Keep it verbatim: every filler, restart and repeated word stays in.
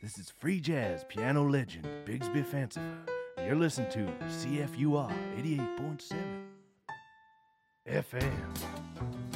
This is free jazz piano legend Bigsby Fanciful. You're listening to C F U R eighty-eight point seven F M.